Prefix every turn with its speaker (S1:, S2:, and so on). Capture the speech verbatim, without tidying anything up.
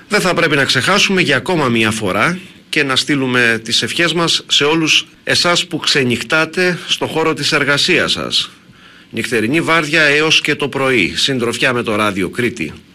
S1: Δεν θα πρέπει να ξεχάσουμε για ακόμα μία φορά και να στείλουμε τις ευχές μας σε όλους εσάς που ξενυχτάτε στο χώρο της εργασίας σας. Νυχτερινή βάρδια έως και το πρωί, συντροφιά με το ράδιο Κρήτη.